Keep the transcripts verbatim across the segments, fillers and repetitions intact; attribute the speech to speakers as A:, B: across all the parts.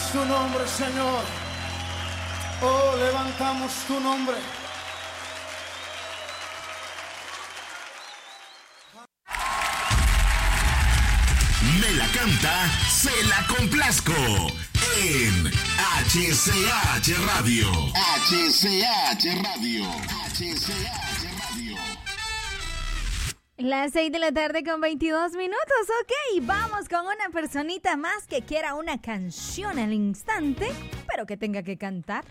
A: tu nombre, Señor. Oh, levantamos tu nombre.
B: Me la canta, se la complazco. En H C H Radio. H C H Radio. H C H Radio.
C: Las seis de la tarde con veintidós minutos, ok, vamos con una personita más que quiera una canción al instante, pero que tenga que cantar.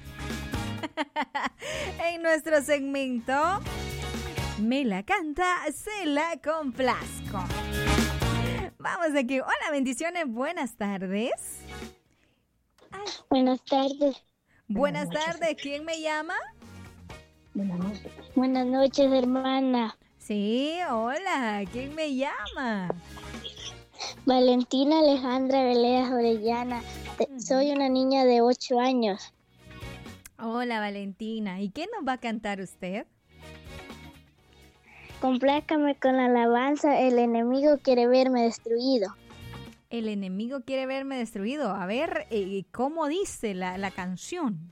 C: En nuestro segmento, Me la canta, se la complazco. Vamos aquí, hola, bendiciones, buenas tardes.
D: Ay. Buenas tardes.
C: Buenas, buenas tardes, ¿quién me llama?
D: Buenas noches. Buenas noches, hermana.
C: Sí, hola, ¿quién me llama?
D: Valentina Alejandra Veleas Orellana. Uh-huh. Soy una niña de ocho años.
C: Hola, Valentina. ¿Y qué nos va a cantar usted?
D: Complácame con la alabanza, el enemigo quiere verme destruido.
C: El enemigo quiere verme destruido. A ver, eh, ¿cómo dice la, la canción?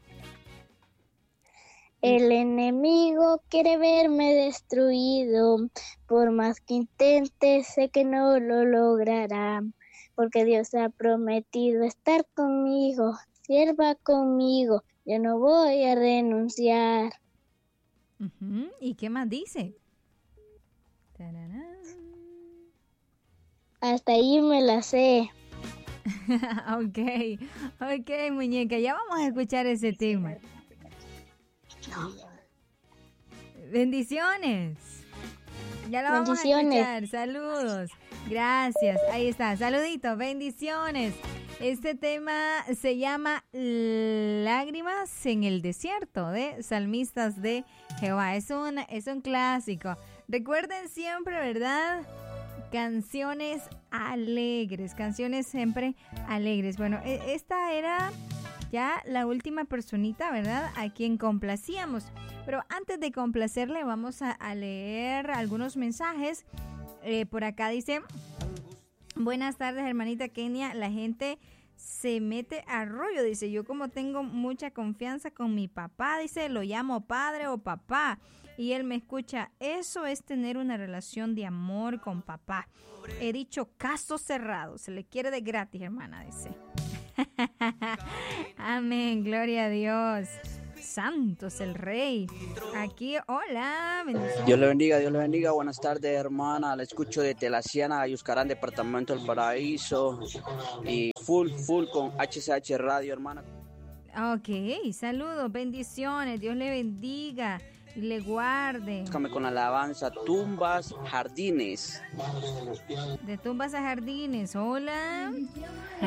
D: El enemigo quiere verme destruido, por más que intente sé que no lo logrará, porque Dios ha prometido estar conmigo, sierva conmigo, yo no voy a renunciar.
C: Uh-huh. ¿Y qué más dice? ¡Tararán!
D: Hasta ahí me la sé.
C: Ok, ok, muñeca, ya vamos a escuchar ese tema.
D: No.
C: Bendiciones. Ya lo vamos
D: bendiciones.
C: a escuchar. Saludos. Gracias. Ahí está. Saluditos. Bendiciones. Este tema se llama Lágrimas en el desierto de Salmistas de Jehová. Es un, es un clásico. Recuerden siempre, ¿verdad? Canciones alegres. Canciones siempre alegres. Bueno, esta era ya la última personita, ¿verdad? A quien complacíamos. Pero antes de complacerle, vamos a, a leer algunos mensajes. Eh, por acá dice: buenas tardes, hermanita Kenia. La gente se mete a rollo. Dice, yo como tengo mucha confianza con mi papá, dice, lo llamo padre o papá. Y él me escucha. Eso es tener una relación de amor con papá. He dicho caso cerrado. Se le quiere de gratis, hermana, dice. Amén, gloria a Dios. Santo es el Rey. Aquí, hola. Bendición.
E: Dios le bendiga, Dios le bendiga. Buenas tardes, hermana. La escucho de Telaciana, Ayuscarán, Departamento del Paraíso. Y full, full con H C H Radio, hermana.
C: Ok, saludos, bendiciones. Dios le bendiga y le guarde.
E: Búscame con la alabanza Tumbas Jardines.
C: De Tumbas a Jardines. Hola.